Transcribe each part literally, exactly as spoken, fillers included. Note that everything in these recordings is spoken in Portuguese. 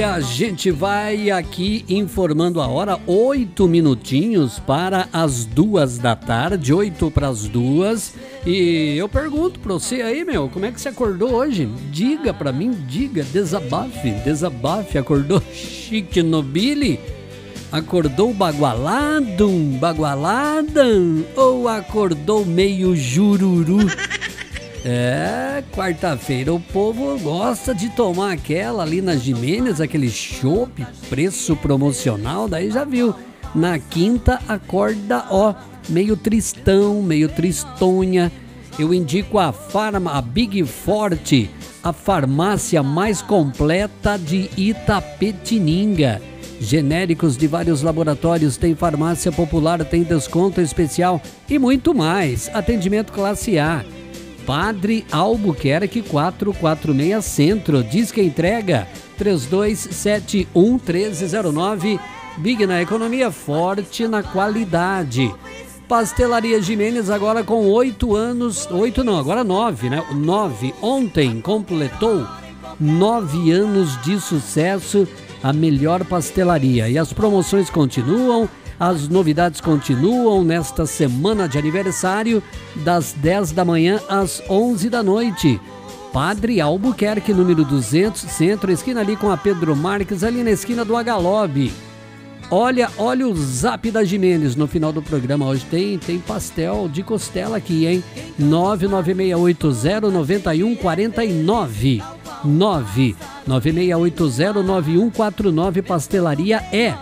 E a gente vai aqui informando a hora, oito minutinhos para as duas da tarde, oito para as duas. E eu pergunto pra você aí, meu, como é que você acordou hoje? Diga pra mim, diga, desabafe, desabafe. Acordou chique no Billy? Acordou bagualado, bagualada? Ou acordou meio jururu? É, quarta-feira o povo gosta de tomar aquela ali na Jimenez, aquele chopp, preço promocional, daí já viu. Na quinta acorda, ó, meio tristão, meio tristonha. Eu indico a Farma, a Big Forte, a farmácia mais completa de Itapetininga. Genéricos de vários laboratórios, tem farmácia popular, tem desconto especial e muito mais. Atendimento classe A. Padre Albuquerque quatrocentos e quarenta e seis Centro. Diz que entrega três dois sete um um três zero nove. Big na economia, forte na qualidade. Pastelaria Jimenez agora com oito anos, oito não, agora nove, né? Nove, ontem completou nove anos de sucesso, a melhor pastelaria. E as promoções continuam, as novidades continuam nesta semana de aniversário, das dez da manhã às onze da noite. Padre Albuquerque, número duzentos, Centro, esquina ali com a Pedro Marques, ali na esquina do Agalobe. Olha, olha o zap da Jimenez no final do programa. Hoje tem, tem pastel de costela aqui, hein? nove nove seis oito zero nove um quatro nove. nove nove seis oito zero nove um quatro nove. Pastelaria é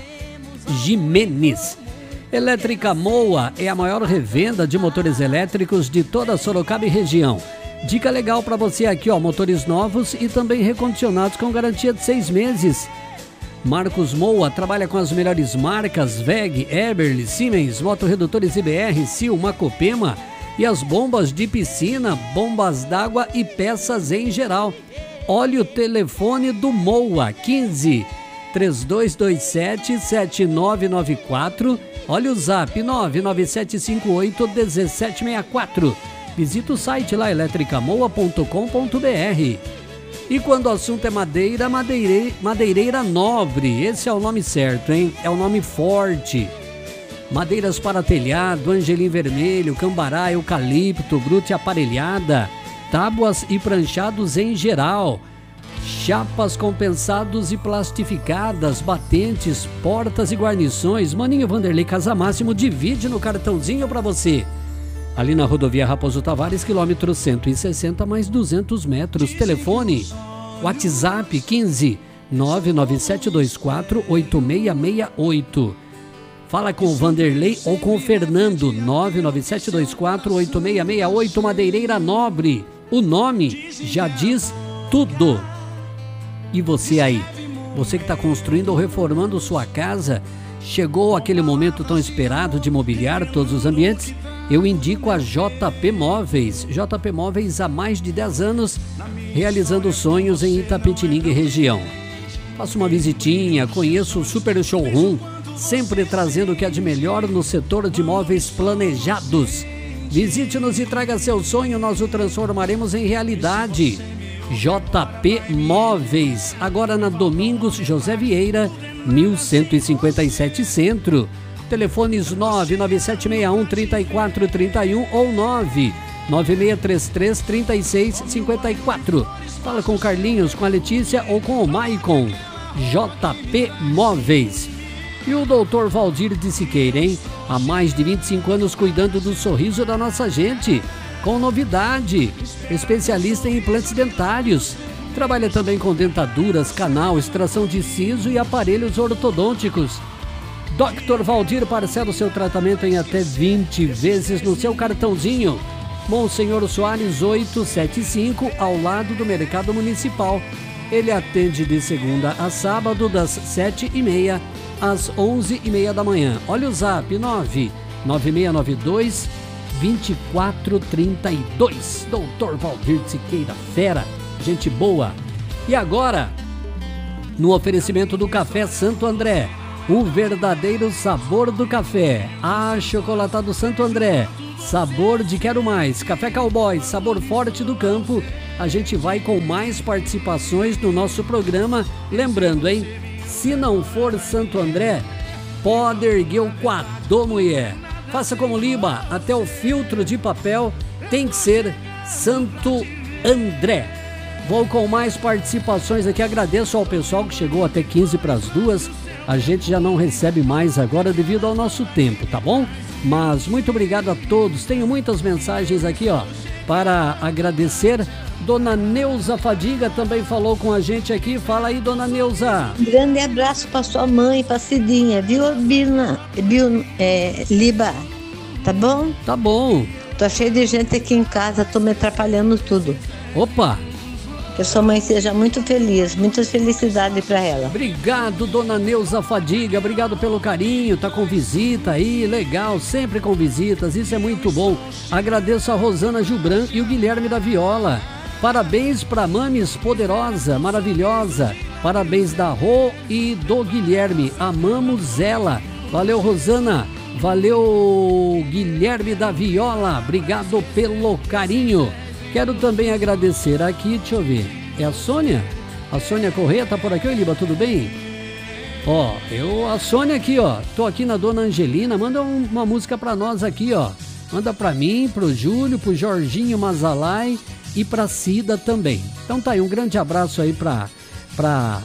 Jimenez. Elétrica Moa é a maior revenda de motores elétricos de toda Sorocaba e região. Dica legal para você aqui, ó, motores novos e também recondicionados com garantia de seis meses. Marcos Moa trabalha com as melhores marcas W E G, Eberle, Siemens, motorredutores I B R, Sil, Macopema e as bombas de piscina, bombas d'água e peças em geral. Olha o telefone do Moa, quinze, três dois dois sete, sete nove nove quatro. Olha o zap, nove nove sete cinco oito um sete seis quatro. Visita o site lá, eletricamoa ponto com ponto br. E quando o assunto é madeira, madeire, madeireira nobre, esse é o nome certo, hein? É o nome forte. Madeiras para telhado, angelim vermelho, cambará, eucalipto, brute aparelhada, tábuas e pranchados em geral, chapas compensados e plastificadas, batentes, portas e guarnições. Maninho Vanderlei Casamáximo divide no cartãozinho para você. Ali na rodovia Raposo Tavares, quilômetro cento e sessenta mais duzentos metros. Telefone, WhatsApp quinze, nove nove sete dois quatro, oito seis seis oito. Fala com o Vanderlei ou com o Fernando, nove nove sete dois quatro, oito seis seis oito. Madeireira Nobre, o nome já diz tudo. E você aí, você que está construindo ou reformando sua casa, chegou aquele momento tão esperado de mobiliar todos os ambientes? Eu indico a J P Móveis. J P Móveis há mais de dez anos, realizando sonhos em Itapetininga e região. Faça uma visitinha, conheça o Super Showroom, sempre trazendo o que há de melhor no setor de móveis planejados. Visite-nos e traga seu sonho, nós o transformaremos em realidade. J P Móveis, agora na Domingos José Vieira, mil cento e cinquenta e sete Centro. Telefones nove nove sete seis um, três quatro três um ou nove nove seis três três, três seis cinco quatro. Fala com o Carlinhos, com a Letícia ou com o Maicon. J P Móveis. E o doutor Valdir de Siqueira, hein? Há mais de vinte e cinco anos cuidando do sorriso da nossa gente. Com novidade, especialista em implantes dentários. Trabalha também com dentaduras, canal, extração de siso e aparelhos ortodônticos. doutor Valdir parcela o seu tratamento em até vinte vezes no seu cartãozinho. Monsenhor Soares oitocentos e setenta e cinco, ao lado do Mercado Municipal. Ele atende de segunda a sábado, das sete e meia às onze e meia da manhã. Olha o zap, nove nove seis nove dois, dois quatro três dois. doutor Valdir de Siqueira, fera, gente boa. E agora, no oferecimento do Café Santo André, o verdadeiro sabor do café. Achocolatado Santo André, sabor de quero mais. Café Cowboy, sabor forte do campo. a gente vai com mais participações no nosso programa. Lembrando, hein? Se não for Santo André, pode erguer o quadro, mulher. Faça como Liba, até o filtro de papel tem que ser Santo André. Vou com mais participações aqui. Agradeço ao pessoal que chegou até quinze para as duas. A gente já não recebe mais agora devido ao nosso tempo, tá bom? Mas muito obrigado a todos. Tenho muitas mensagens aqui, ó, para agradecer. Dona Neuza Fadiga também falou com a gente aqui. Fala aí, Dona Neuza. Um grande abraço para sua mãe, para Cidinha, viu, Bina? Viu, é, Liba? Tá bom? Tá bom. Tô cheio de gente aqui em casa, tô me atrapalhando tudo. Opa! Que a sua mãe seja muito feliz, muitas felicidades para ela. Obrigado, Dona Neuza Fadiga, obrigado pelo carinho, tá com visita aí, legal, sempre com visitas, isso é muito bom. Agradeço a Rosana Gilbran e o Guilherme da Viola. Parabéns pra Mames Poderosa, maravilhosa. Parabéns da Rô e do Guilherme, amamos ela. Valeu, Rosana, valeu, Guilherme da Viola, obrigado pelo carinho. Quero também agradecer aqui, deixa eu ver, é a Sônia? A Sônia Corrêa tá por aqui, oi Liba, tudo bem? Ó, eu, a Sônia aqui, ó, tô aqui na Dona Angelina, manda um, uma música pra nós aqui, ó. Manda pra mim, pro Júlio, pro Jorginho Mazalai e pra Cida também. Então tá aí, um grande abraço aí pra, pra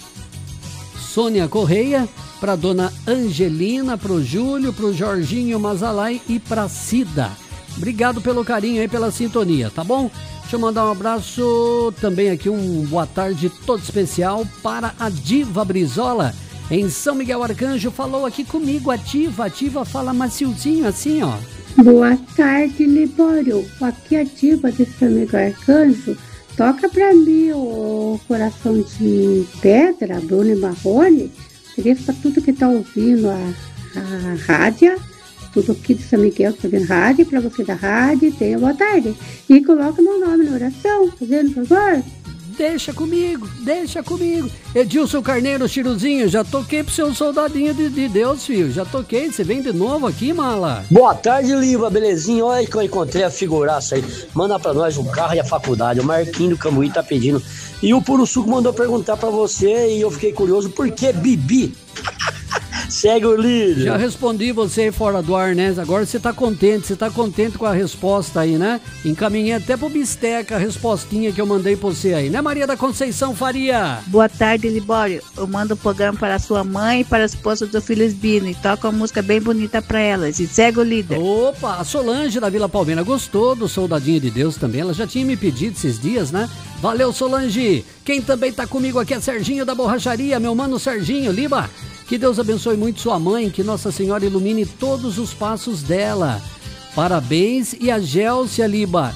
Sônia Corrêa, pra Dona Angelina, pro Júlio, pro Jorginho Mazalai e pra Cida. Obrigado pelo carinho aí, pela sintonia, tá bom? Deixa eu mandar um abraço também aqui, um boa tarde todo especial para a Diva Brizola, em São Miguel Arcanjo. Falou aqui comigo, a Diva. A Diva fala maciozinho assim, ó. Boa tarde, Libório. Aqui é a Diva de São Miguel Arcanjo. Toca pra mim o Coração de Pedra, Bruno e Marrone. Queria pra tudo que tá ouvindo a, a rádio. Tudo aqui de São Miguel, que tá vendo rádio, para você da rádio, tenha boa tarde. E coloca meu nome na oração, fazendo favor. Deixa comigo, deixa comigo. Edilson Carneiro, Chiruzinho, já toquei pro seu soldadinho de, de Deus, filho. Já toquei, você vem de novo aqui, mala? Boa tarde, Liva, belezinha? Olha que eu encontrei a figuraça aí. Manda pra nós um carro e a faculdade. O Marquinho do Cambuí tá pedindo. E o Puro Suco mandou perguntar pra você e eu fiquei curioso, por que Bibi? Segue o líder. Já respondi você aí fora do ar, né? Agora você tá contente, você tá contente com a resposta aí, né? Encaminhei até pro Bisteca a respostinha que eu mandei pra você aí, né, Maria da Conceição Faria? Boa tarde, Libório. Eu mando o programa para a sua mãe e para a esposa do filho Esbino e toca uma música bem bonita pra elas. E segue o líder. Opa, a Solange da Vila Palmeira gostou do Soldadinho de Deus também. Ela já tinha me pedido esses dias, né? Valeu, Solange. Quem também tá comigo aqui é Serginho da Borracharia, meu mano Serginho. Liba, que Deus abençoe muito sua mãe, que Nossa Senhora ilumine todos os passos dela. Parabéns. E a Gélcia, Liba,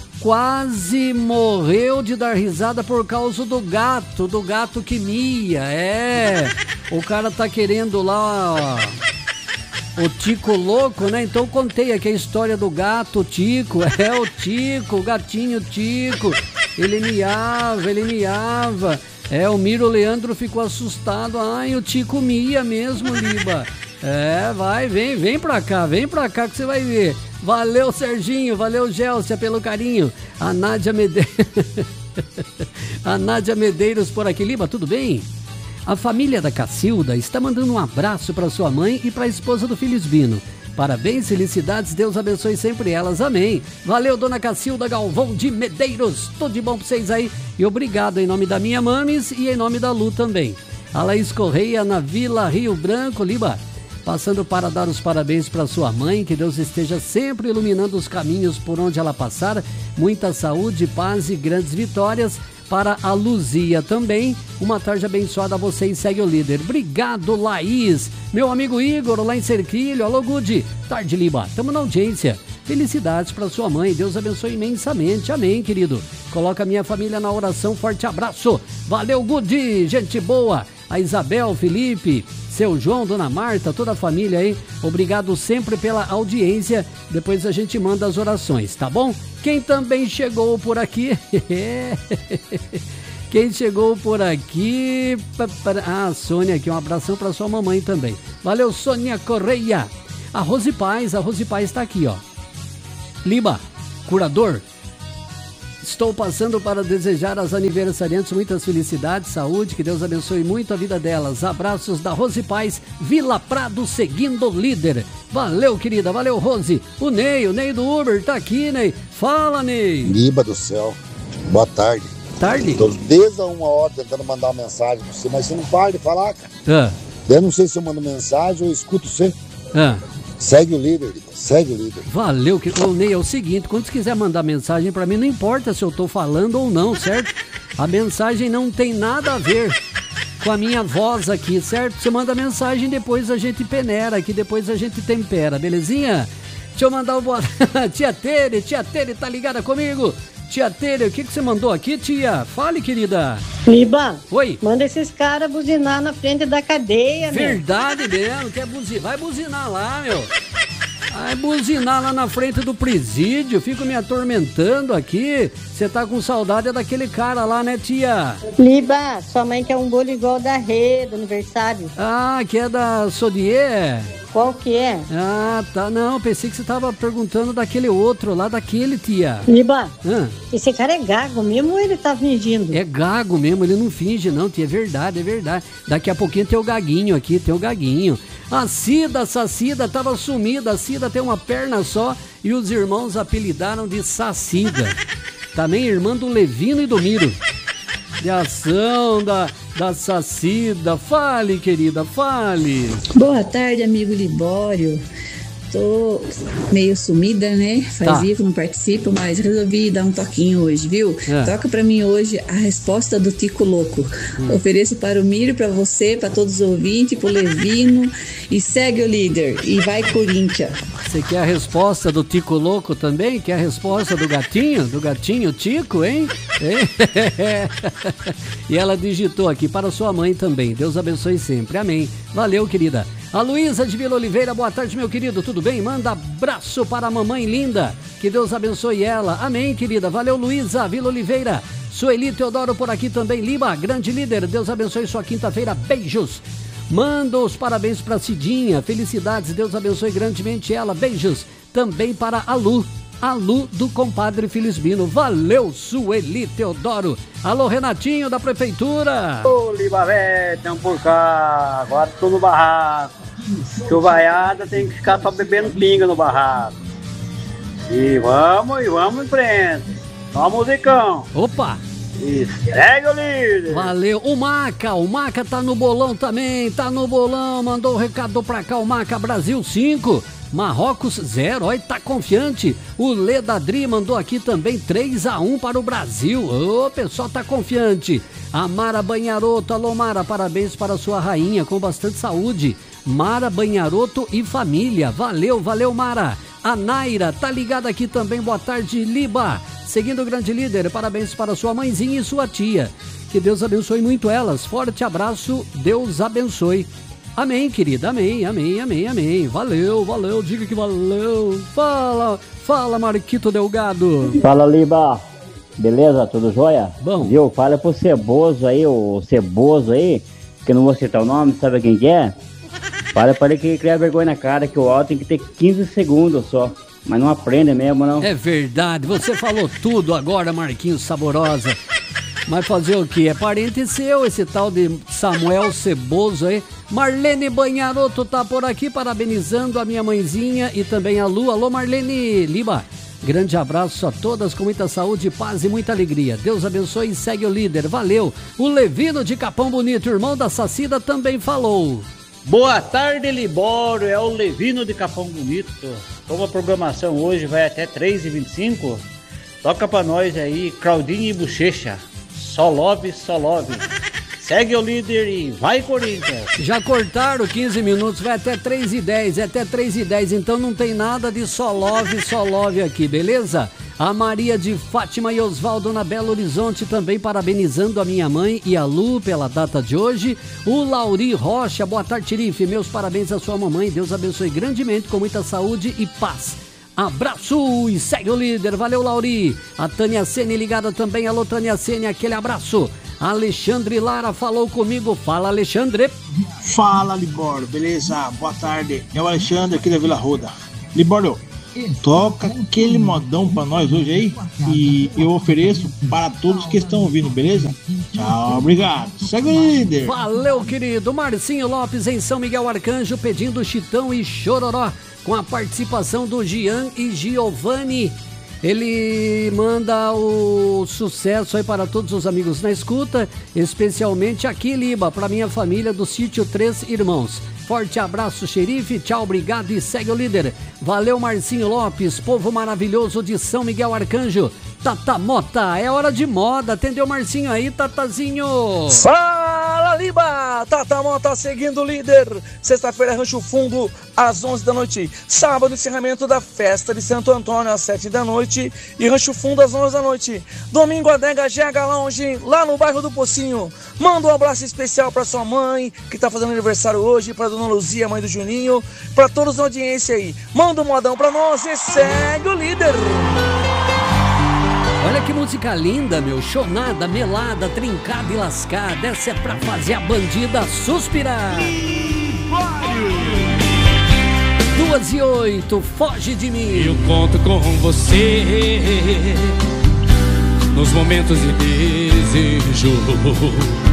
quase morreu de dar risada por causa do gato, do gato que mia. É, o cara tá querendo lá, ó, o Tico louco, né? Então eu contei aqui a história do gato Tico. É o Tico, o gatinho Tico. Ele miava, ele miava. É, o Miro Leandro ficou assustado. Ai, o Tico mia mesmo, Liba. É, vai, vem, vem pra cá, vem pra cá que você vai ver. Valeu, Serginho, valeu, Gélcia, pelo carinho. A Nádia Medeiros. A Nádia Medeiros por aqui. Liba, tudo bem? A família da Cacilda está mandando um abraço para sua mãe e para a esposa do filho Esbino. Parabéns, felicidades, Deus abençoe sempre elas, amém. Valeu, dona Cacilda Galvão de Medeiros, tudo de bom pra vocês aí. E obrigado em nome da minha mames e em nome da Lu também. A Laís Correia na Vila Rio Branco, Liba, passando para dar os parabéns para sua mãe, que Deus esteja sempre iluminando os caminhos por onde ela passar. Muita saúde, paz e grandes vitórias. Para a Luzia também, uma tarde abençoada a você e segue o líder. Obrigado, Laís. Meu amigo Igor, lá em Cerquilho. Alô, Gudi. Tarde, Liba. Tamo na audiência. Felicidades para sua mãe. Deus abençoe imensamente. Amém, querido. Coloca a minha família na oração. Forte abraço. Valeu, Gudi. Gente boa. A Isabel, Felipe, seu João, Dona Marta, toda a família aí. Obrigado sempre pela audiência. Depois a gente manda as orações, tá bom? Quem também chegou por aqui... Quem chegou por aqui... Ah, Sônia aqui, um abração para sua mamãe também. Valeu, Sônia Correia. A Rose Paz, a Rose Paz está aqui, ó. Liba, curador, Estou passando para desejar às aniversariantes muitas felicidades, saúde, que Deus abençoe muito a vida delas. Abraços da Rose Paz, Vila Prado, seguindo o líder. Valeu, querida, valeu, Rose. O Ney, o Ney do Uber, tá aqui, Ney. Fala, Ney. Liba do céu, boa tarde. Tarde? Estou desde a uma hora tentando mandar uma mensagem pra você, mas você não para de falar, cara. Ah. Eu não sei se eu mando mensagem ou eu escuto você. Ah. Segue o líder, segue o líder. Valeu, que... Ô, Ney, é o seguinte, quando você quiser mandar mensagem pra mim, não importa se eu tô falando ou não, certo? A mensagem não tem nada a ver com a minha voz aqui, certo? Você manda mensagem, depois a gente peneira aqui, depois a gente tempera, belezinha? Deixa eu mandar o boa... Tia Tere, tia Tere, tá ligada comigo? Tia Tere, o que, que você mandou aqui, tia? Fale, querida. Liba, oi. Manda esses caras buzinar na frente da cadeia, meu. Verdade mesmo, quer buzinar? Vai buzinar lá, meu. Vai buzinar lá na frente do presídio, fico me atormentando aqui. Você tá com saudade daquele cara lá, né, tia? Liba, sua mãe quer um bolo igual da Rê, do aniversário. Ah, que é da Sodier? Qual que é? Ah, tá, não, pensei que você tava perguntando daquele outro lá, daquele, tia. Liba, ah. esse cara é gago mesmo ou ele tá fingindo? É gago mesmo, ele não finge não, tia, é verdade, é verdade. Daqui a pouquinho tem o gaguinho aqui, tem o gaguinho. A Cida, a Sacida tava sumida, a Cida tem uma perna só e os irmãos apelidaram de Sacida. Também irmã do Levino e do Miro. De ação da, da Sacida. Fale, querida, fale. Boa tarde, amigo Libório. Tô meio sumida, né? Faz tá. dia que não participo, mas resolvi dar um toquinho hoje, viu? É. Toca pra mim hoje a resposta do Tico Louco. Hum. Ofereço para o Miro, pra você, pra todos os ouvintes, pro Levino. E segue o líder. E vai, Corinthians. Você quer a resposta do Tico Louco também? Quer a resposta do gatinho? Do gatinho Tico, hein? E ela digitou aqui para sua mãe também. Deus abençoe sempre. Amém. Valeu, querida. A Luísa de Vila Oliveira, boa tarde, meu querido, tudo bem? Manda abraço para a mamãe linda, que Deus abençoe ela. Amém, querida. Valeu, Luísa, Vila Oliveira. Sueli Teodoro por aqui também. Lima, grande líder, Deus abençoe sua quinta-feira. Beijos. Manda os parabéns para Cidinha, felicidades, Deus abençoe grandemente ela. Beijos também para a Lu. A Lu do compadre Filisbino. Valeu, Sueli Teodoro. Alô, Renatinho da Prefeitura. Ô, Libavete, estamos por cá. Agora estou no barraco. Chuvaiada tem que ficar só bebendo pinga no barraco. E vamos, e vamos em frente. Só musicão. Opa! E segue o líder. Valeu. O Maca, o Maca tá no bolão também. Tá no bolão, mandou o recado pra cá. O Maca, Brasil cinco. Marrocos zero, olha, tá confiante. O Ledadri mandou aqui também três a um para o Brasil. Ô, pessoal tá confiante. A Mara Banharoto, alô Mara, parabéns para sua rainha, com bastante saúde. Mara Banharoto e família, valeu, valeu Mara. A Naira, tá ligada aqui também, boa tarde Liba. Seguindo o grande líder, parabéns para sua mãezinha e sua tia. Que Deus abençoe muito elas, forte abraço, Deus abençoe. Amém, querida, amém, amém, amém, amém. Valeu, valeu, diga que valeu. Fala, fala, Marquito Delgado. Fala, Liba. Beleza? Tudo jóia? Bom. Viu? Fala pro Ceboso aí, o Ceboso aí, que eu não vou citar o nome, sabe quem que é? Fala pra ele que cria vergonha na cara, que o áudio tem que ter quinze segundos só. Mas não aprende mesmo, não. É verdade, você falou tudo agora, Marquinhos Saborosa. Mas fazer o quê? É parente seu, esse tal de Samuel Ceboso aí. Marlene Banharoto tá por aqui, parabenizando a minha mãezinha e também a Lu. Alô, Marlene Liba. Grande abraço a todas, com muita saúde, paz e muita alegria. Deus abençoe e segue o líder. Valeu. O Levino de Capão Bonito, irmão da Sacida, também falou. Boa tarde, Libório. É o Levino de Capão Bonito. Como a programação hoje vai até três e vinte e cinco, toca pra nós aí, Claudinho e Bochecha. Só love, só love. Segue o líder e vai, Corinthians. Já cortaram quinze minutos, vai até três e dez, é até três e dez, então não tem nada de só love, só love aqui, beleza? A Maria de Fátima e Osvaldo na Belo Horizonte também parabenizando a minha mãe e a Lu pela data de hoje. O Lauri Rocha, boa tarde, Tirife, meus parabéns à sua mamãe, Deus abençoe grandemente, com muita saúde e paz. Abraço e segue o líder, valeu Lauri. A Tânia Sene ligada também, alô Tânia Sene, aquele abraço. Alexandre Lara falou comigo, fala Alexandre. Fala Libório, beleza? Boa tarde, é o Alexandre aqui da Vila Roda. Libório, toca aquele modão pra nós hoje aí e eu ofereço para todos que estão ouvindo, beleza? Tchau, obrigado. Segue o líder. Valeu, querido. Marcinho Lopes em São Miguel Arcanjo pedindo Chitão e Chororó com a participação do Gian e Giovanni. Ele manda o sucesso aí para todos os amigos na escuta, especialmente aqui, Liba, para minha família do sítio Três Irmãos. Forte abraço, xerife, tchau, obrigado e segue o líder. Valeu, Marcinho Lopes, povo maravilhoso de São Miguel Arcanjo. Tata Mota, é hora de moda, atendeu o Marcinho aí, Tatazinho? Fala, Liba! Tata Mota seguindo o líder. Sexta-feira, Rancho Fundo, às onze da noite. Sábado, encerramento da festa de Santo Antônio, às sete da noite. E Rancho Fundo, às onze da noite. Domingo, Adega G H Lounge, lá no bairro do Pocinho. Manda um abraço especial pra sua mãe, que tá fazendo aniversário hoje, pra Dona Luzia, mãe do Juninho, pra todos da audiência aí. Manda um modão pra nós e segue o líder. Olha que música linda, meu. Chonada, melada, trincada e lascada. Essa é pra fazer a bandida suspirar. Duas e oito, foge de mim. Eu conto com você nos momentos de desejo.